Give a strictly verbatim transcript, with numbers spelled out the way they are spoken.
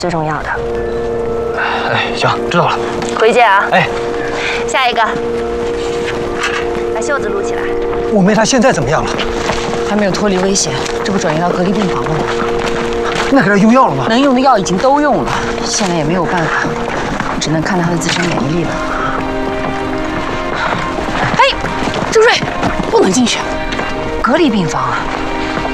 最重要的。 哎，行，知道了。 回见啊。 哎， 下一个，把袖子撸起来。 我妹她现在怎么样了？ 还没有脱离危险，这不转移到隔离病房了吗？ 那给她用药了吗？ 能用的药已经都用了，现在也没有办法，只能看她的自身免疫力了。哎，周瑞，不能进去，隔离病房啊。